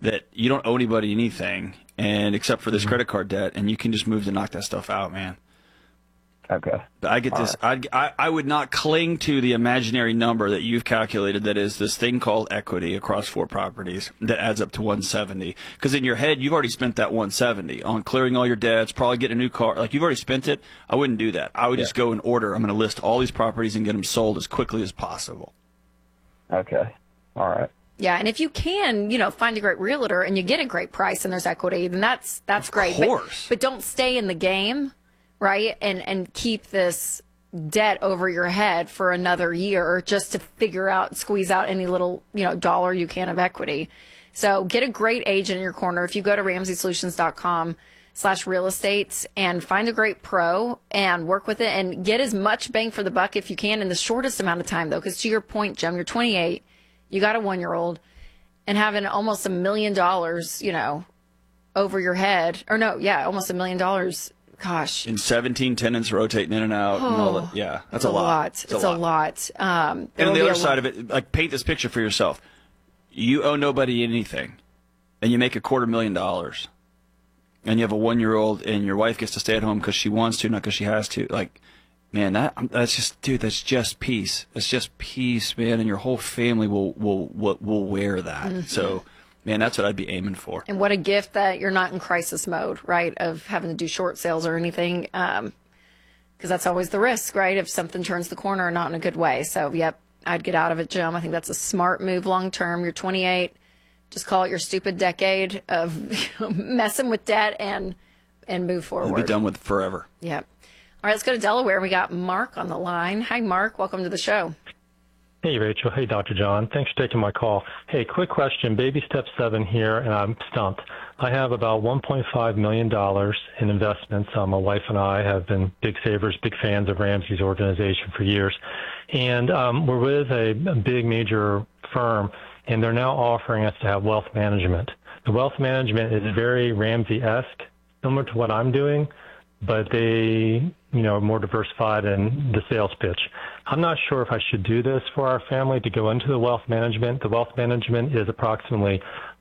that you don't owe anybody anything, and except for this credit card debt, and you can just move to knock that stuff out, man. Okay. But I get this. Right. I would not cling to the imaginary number that you've calculated that is this thing called equity across 4 properties that adds up to 170. Because in your head, you've already spent that 170 on clearing all your debts, probably getting a new car. Like, you've already spent it. I wouldn't do that. I would just go in order. I'm going to list all these properties and get them sold as quickly as possible. Okay. All right. Yeah, and if you can, find a great realtor and you get a great price and there's equity, then that's great. Of course. But don't stay in the game. Right, and keep this debt over your head for another year just to squeeze out any little dollar you can of equity. So get a great agent in your corner. If you go to RamseySolutions.com/real estate and find a great pro and work with it and get as much bang for the buck if you can in the shortest amount of time, though. Because to your point, Jim, you're 28, you got a 1-year-old, and having almost $1 million, over your head, or no, yeah, almost $1 million. Gosh. And 17 tenants rotating in and out. And all that. Yeah, that's a lot. It's a lot. And on the other side of it, like, paint this picture for yourself. You owe nobody anything, and you make $250,000, and you have a 1-year-old, and your wife gets to stay at home because she wants to, not because she has to. Like, man, that's just peace. That's just peace, man, and your whole family will wear that. Mm-hmm. So, man, that's what I'd be aiming for. And what a gift that you're not in crisis mode, right, of having to do short sales or anything, because that's always the risk, right, if something turns the corner and not in a good way. So, yep, I'd get out of it, Jim. I think that's a smart move long term. You're 28. Just call it your stupid decade of messing with debt and move forward. We'll be done with it forever. Yep. All right, let's go to Delaware. We got Mark on the line. Hi, Mark. Welcome to the show. Hey, Rachel. Hey, Dr. John. Thanks for taking my call. Hey, quick question. Baby step 7 here, and I'm stumped. I have about $1.5 million in investments. My wife and I have been big savers, big fans of Ramsey's organization for years. And we're with a big major firm, and they're now offering us to have wealth management. The wealth management is very Ramsey-esque, similar to what I'm doing, but they, are more diversified in the sales pitch. I'm not sure if I should do this for our family to go into the wealth management. The wealth management is approximately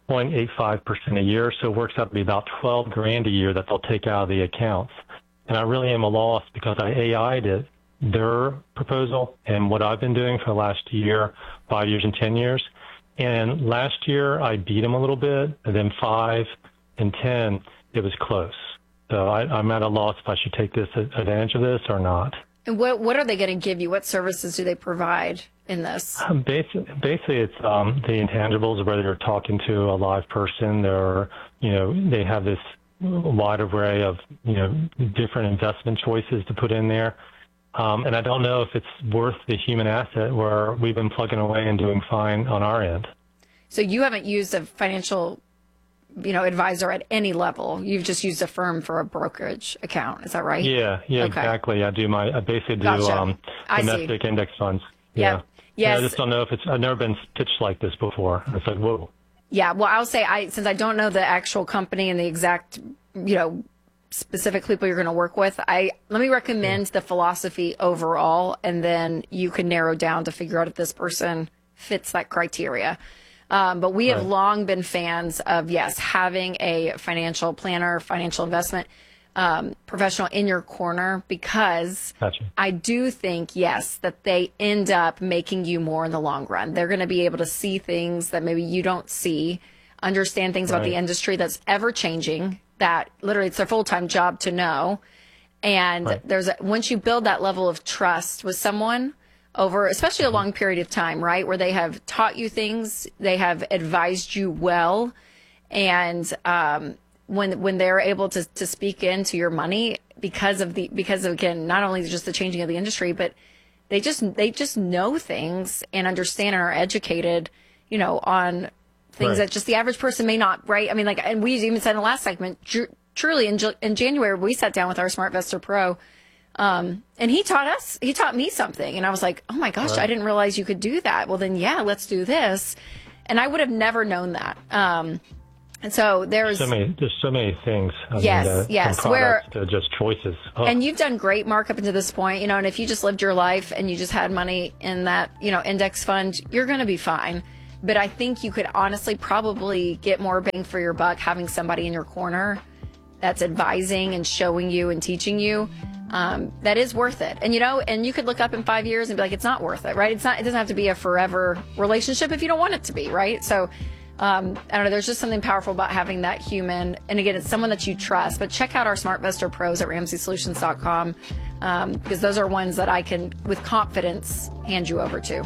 0.85% a year, so it works out to be about $12,000 a year that they'll take out of the accounts. And I really am a loss because I AI'd it, their proposal, and what I've been doing for the last year, 5 years and 10 years. And last year I beat them a little bit, and then 5 and 10, it was close. So I'm at a loss if I should take advantage of this or not. And what are they going to give you? What services do they provide in this? Basically, it's the intangibles, whether you're talking to a live person, they have this wide array of, different investment choices to put in there. And I don't know if it's worth the human asset where we've been plugging away and doing fine on our end. So you haven't used a financial advisor at any level. You've just used a firm for a brokerage account. Is that right? Yeah, okay. Exactly. I basically do domestic index funds. Yeah. Yes. I just don't know if I've never been pitched like this before. It's like, whoa. Yeah. Well, I'll say since I don't know the actual company and the exact, specific people you're going to work with, let me recommend the philosophy overall, and then you can narrow down to figure out if this person fits that criteria. But we have long been fans of, having a financial planner, financial investment professional in your corner, because I do think, that they end up making you more in the long run. They're going to be able to see things that maybe you don't see, understand things about the industry that's ever changing, that literally it's their full-time job to know. And once you build that level of trust with someone, over especially a long period of time, right, where they have taught you things, they have advised you well, and when they're able to speak into your money because of again, not only just the changing of the industry, but they just know things and understand and are educated, on things that just the average person may not, right? I mean, and we even said in the last segment, truly in January we sat down with our SmartVestor Pro. And he taught me something, and I was like, oh my gosh, I didn't realize you could do that. Well, then, let's do this. And I would have never known that. And so there's so many things. Yes. From products to just choices. Oh. And you've done great, Mark, up until this point, and if you just lived your life and you just had money in that, index fund, you're going to be fine. But I think you could honestly probably get more bang for your buck having somebody in your corner that's advising and showing you and teaching you. That is worth it. And, and you could look up in 5 years and be like, it's not worth it, right? It doesn't have to be a forever relationship if you don't want it to be, right? So, I don't know, there's just something powerful about having that human. And again, it's someone that you trust. But check out our SmartVestor Pros at RamseySolutions.com, because those are ones that I can, with confidence, hand you over to.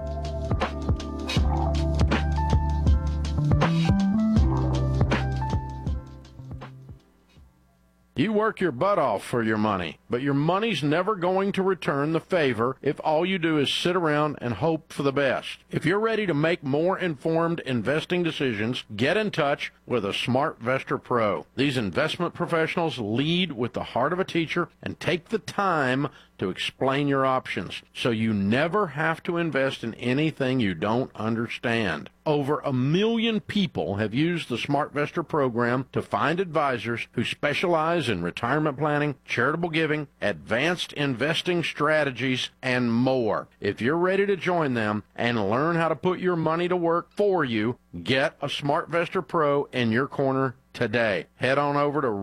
You work your butt off for your money, but your money's never going to return the favor if all you do is sit around and hope for the best. If you're ready to make more informed investing decisions, get in touch with a SmartVestor Pro. These investment professionals lead with the heart of a teacher and take the time to explain your options, so you never have to invest in anything you don't understand. Over 1 million people have used the SmartVestor program to find advisors who specialize in retirement planning, charitable giving, advanced investing strategies, and more. If you're ready to join them and learn how to put your money to work for you, get a SmartVestor Pro in your corner today. Head on over to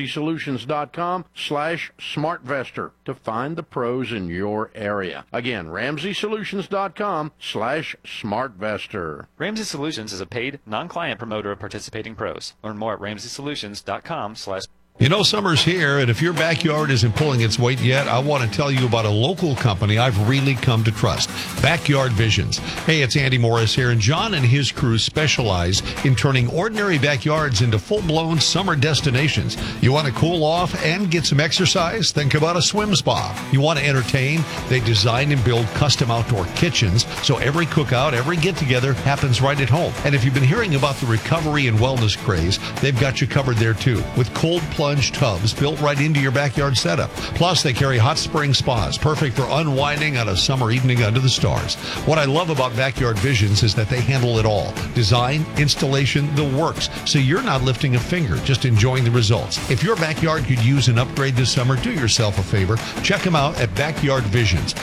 RamseySolutions.com/SmartVestor to find the pros in your area. Again, RamseySolutions.com/SmartVestor. Ramsey Solutions is a paid, non-client promoter of participating pros. Learn more at RamseySolutions.com/. You know, summer's here, and if your backyard isn't pulling its weight yet, I want to tell you about a local company I've really come to trust, Backyard Visions. Hey, it's Andy Morris here, and John and his crew specialize in turning ordinary backyards into full-blown summer destinations. You want to cool off and get some exercise? Think about a swim spa. You want to entertain? They design and build custom outdoor kitchens, so every cookout, every get-together happens right at home. And if you've been hearing about the recovery and wellness craze, they've got you covered there, too, with cold plunge tubs built right into your backyard setup. Plus, they carry hot spring spas, perfect for unwinding on a summer evening under the stars. What I love about Backyard Visions is that they handle it all. Design, installation, the works. So you're not lifting a finger, just enjoying the results. If your backyard could use an upgrade this summer, do yourself a favor. Check them out at Backyard Visions,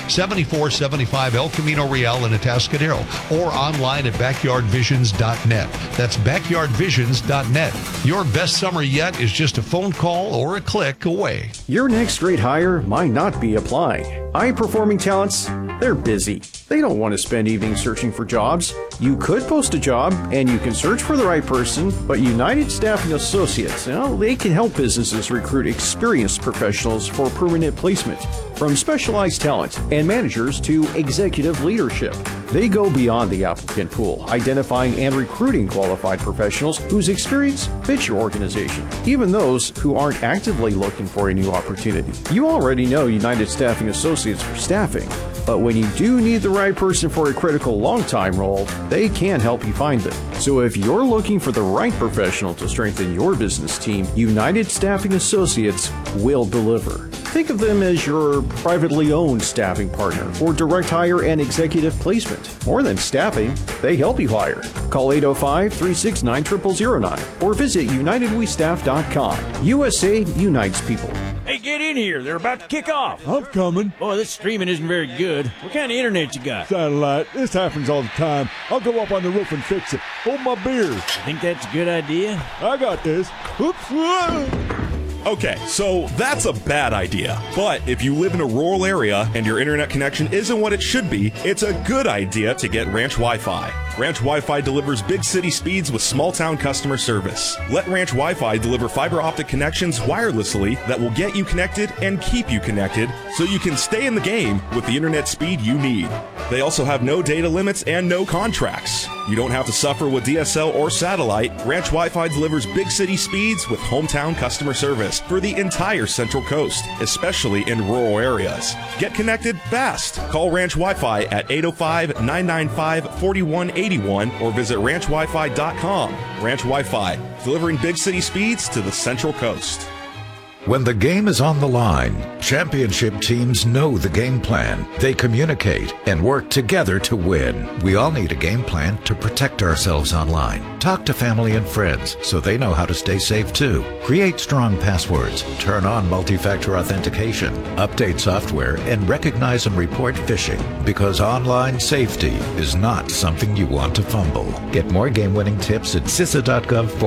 7475 El Camino Real in Atascadero, or online at backyardvisions.net. That's backyardvisions.net. Your best summer yet is just a phone call or a click away. Your next great hire might not be applying. High-performing talents, they're busy. They don't want to spend evenings searching for jobs. You could post a job, and you can search for the right person, but United Staffing Associates, they can help businesses recruit experienced professionals for permanent placement. From specialized talent and managers to executive leadership, they go beyond the applicant pool, identifying and recruiting qualified professionals whose experience fits your organization, even those who aren't actively looking for a new opportunity. You already know United Staffing Associates for staffing, but when you do need the right person for a critical long-time role, they can help you find them. So if you're looking for the right professional to strengthen your business team, United Staffing Associates will deliver. Think of them as your privately owned staffing partner for direct hire and executive placement. More than staffing, they help you hire. Call 805-369-0009 or visit UnitedWeStaff.com. USA unites people. Hey, get in here. They're about to kick off. I'm coming. Boy, this streaming isn't very good. What kind of internet you got? Satellite. This happens all the time. I'll go up on the roof and fix it. Hold my beer. You think that's a good idea? I got this. Oops. Okay, so that's a bad idea. But if you live in a rural area and your internet connection isn't what it should be, it's a good idea to get Ranch Wi-Fi. Ranch Wi-Fi delivers big city speeds with small town customer service. Let Ranch Wi-Fi deliver fiber optic connections wirelessly that will get you connected and keep you connected so you can stay in the game with the internet speed you need. They also have no data limits and no contracts. You don't have to suffer with DSL or satellite. Ranch Wi-Fi delivers big city speeds with hometown customer service for the entire Central Coast, especially in rural areas. Get connected fast. Call Ranch Wi-Fi at 805-995-4181 or visit ranchwifi.com. Ranch Wi-Fi, delivering big city speeds to the Central Coast. When the game is on the line, championship teams know the game plan. They communicate and work together to win. We all need a game plan to protect ourselves online. Talk to family and friends so they know how to stay safe too. Create strong passwords, turn on multi-factor authentication, update software, and recognize and report phishing, because online safety is not something you want to fumble. Get more game-winning tips at CISA.gov